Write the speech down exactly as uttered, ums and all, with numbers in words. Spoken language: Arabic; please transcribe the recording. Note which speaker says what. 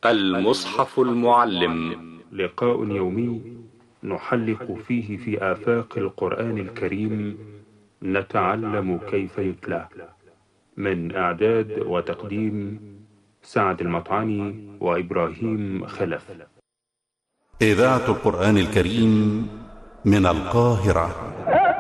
Speaker 1: المصحف المعلم.
Speaker 2: لقاء يومي نحلق فيه في آفاق القرآن الكريم، نتعلم كيف يتلى. من إعداد وتقديم سعد المطعني وإبراهيم خلف.
Speaker 3: إذاعة القرآن الكريم من القاهرة.